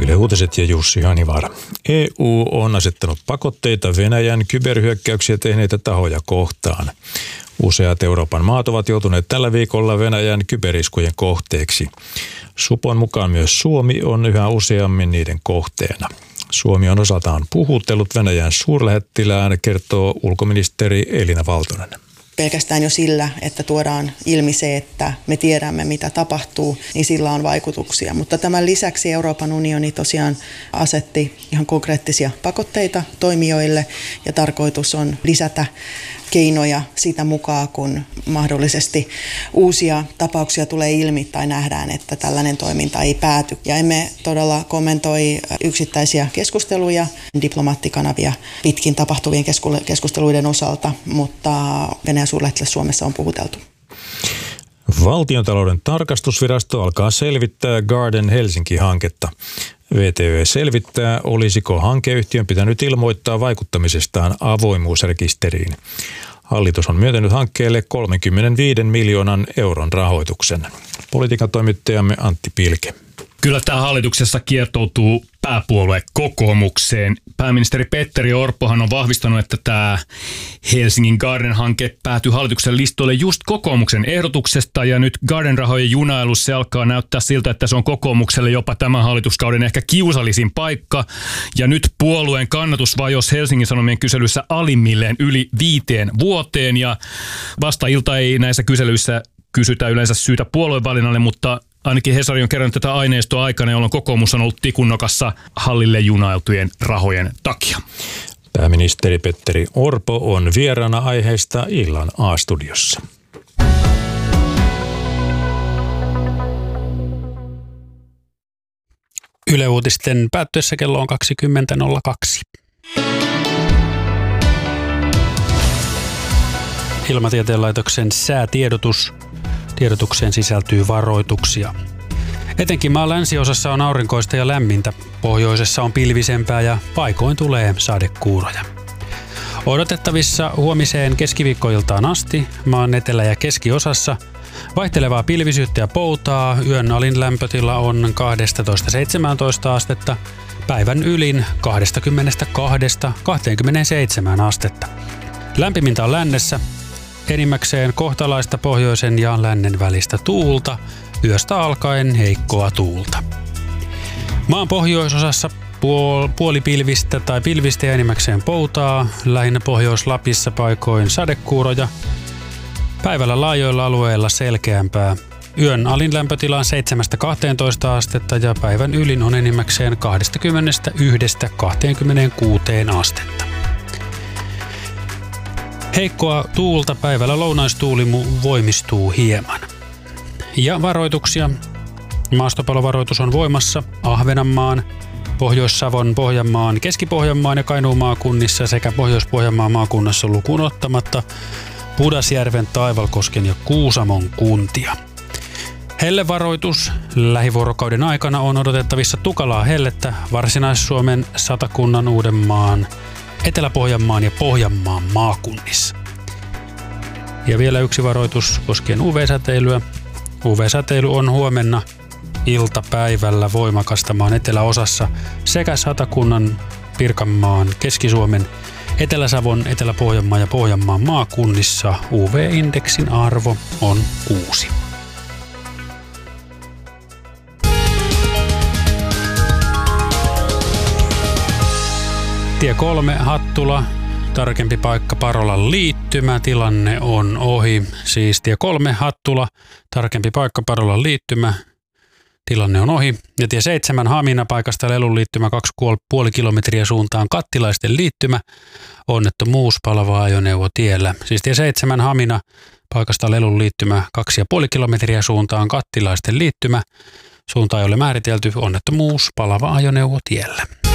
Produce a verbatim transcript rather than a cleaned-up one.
Yle Uutiset ja Jussi Hanivaara. E U on asettanut pakotteita Venäjän kyberhyökkäyksiä tehneitä tahoja kohtaan. Useat Euroopan maat ovat joutuneet tällä viikolla Venäjän kyberiskujen kohteeksi. Supon mukaan myös Suomi on yhä useammin niiden kohteena. Suomi on osaltaan puhutellut Venäjän suurlähettilään, kertoo ulkoministeri Elina Valtonen. Pelkästään jo sillä, että tuodaan ilmi se, että me tiedämme, mitä tapahtuu, niin sillä on vaikutuksia. Mutta tämän lisäksi Euroopan unioni tosiaan asetti ihan konkreettisia pakotteita toimijoille ja tarkoitus on lisätä keinoja sitä mukaan, kun mahdollisesti uusia tapauksia tulee ilmi tai nähdään, että tällainen toiminta ei pääty. Ja emme todella kommentoi yksittäisiä keskusteluja, diplomaattikanavia pitkin tapahtuvien keskusteluiden osalta, mutta Venäjän suurlähettiläs Suomessa on puhuteltu. Valtiontalouden tarkastusvirasto alkaa selvittää Garden Helsinki-hanketta. V T V selvittää, olisiko hankeyhtiön pitänyt ilmoittaa vaikuttamisestaan avoimuusrekisteriin. Hallitus on myöntänyt hankkeelle kolmekymmentäviisi miljoonan euron rahoituksen. Politiikan toimittajamme Antti Pilke. Kyllä tämä hallituksessa kiertoutuu pääpuolue kokoomukseen. Pääministeri Petteri Orpohan on vahvistanut, että tämä Helsingin Garden-hanke päätyi hallituksen listoille just kokoomuksen ehdotuksesta. Ja nyt Garden-rahojen junailussa se alkaa näyttää siltä, että se on kokoomukselle jopa tämän hallituskauden ehkä kiusallisin paikka. Ja nyt puolueen kannatus vajosi Helsingin Sanomien kyselyssä alimmilleen yli viiteen vuoteen. Ja vasta ilta ei näissä kyselyissä kysytä yleensä syytä puoluevalinnalle, mutta ainakin Hesari on kerännyt tätä aineistoa aikana, jolloin kokoomus on ollut tikunnokassa hallille junailtujen rahojen takia. Pääministeri Petteri Orpo on vieraana aiheesta illan A-studiossa. Yle Uutisten päättyessä kello on kaksikymmentä nolla kaksi. Ilmatieteen laitoksen säätiedotus. Tiedotukseen sisältyy varoituksia. Etenkin maan länsiosassa on aurinkoista ja lämmintä. Pohjoisessa on pilvisempää ja paikoin tulee sadekuuroja. Odotettavissa huomiseen keskiviikkoiltaan asti maan etelä- ja keskiosassa vaihtelevaa pilvisyyttä ja poutaa. Yön alin lämpötila on kaksitoista seitsemäntoista astetta, päivän ylin kaksikymmentäkaksi kaksikymmentäseitsemän astetta. Lämpimintä on lännessä. Enimmäkseen kohtalaista pohjoisen ja lännen välistä tuulta, yöstä alkaen heikkoa tuulta. Maan pohjoisosassa puol- puolipilvistä tai pilvistä ja enimmäkseen poutaa, lähinnä Pohjois-Lapissa paikoin sadekuuroja. Päivällä laajoilla alueilla selkeämpää. Yön alin lämpötila on seitsemästä kahteentoista astetta ja päivän ylin on enimmäkseen kaksikymmentäyksi kaksikymmentäkuusi astetta. Heikkoa tuulta päivällä lounaistuuli voimistuu hieman. Ja varoituksia. Maastopalovaroitus on voimassa Ahvenanmaan, Pohjois-Savon, Pohjanmaan, Keski-Pohjanmaan ja Kainuun maakunnissa sekä Pohjois-Pohjanmaan maakunnassa lukuun ottamatta Pudasjärven, Taivalkosken ja Kuusamon kuntia. Hellevaroitus. Lähivuorokauden aikana on odotettavissa tukalaa hellettä Varsinais-Suomen, Satakunnan, Uudenmaan, Etelä-Pohjanmaan ja Pohjanmaan maakunnissa. Ja vielä yksi varoitus koskien U V-säteilyä. U V-säteily on huomenna iltapäivällä voimakasta maan eteläosassa sekä Satakunnan, Pirkanmaan, Keski-Suomen, Etelä-Savon, Etelä-Pohjanmaan ja Pohjanmaan maakunnissa. U V-indeksin arvo on kuusi. Tie kolme Hattula, tarkempi paikka Parolan liittymä, tilanne on ohi. Siis tie kolme Hattula, tarkempi paikka Parolan liittymä, tilanne on ohi. Ja tie seitsemän Hamina, paikasta Lelun liittymä kaksi pilkku viisi kilometriä suuntaan Kattilaisten liittymä, onnettomuus palava ajoneuvo tiellä. Siis tie seitsemän Hamina, paikasta Lelun liittymä kaksi pilkku viisi kilometriä suuntaan Kattilaisten liittymä, suunta ei ole määritelty, onnettomuus palava ajoneuvo tiellä.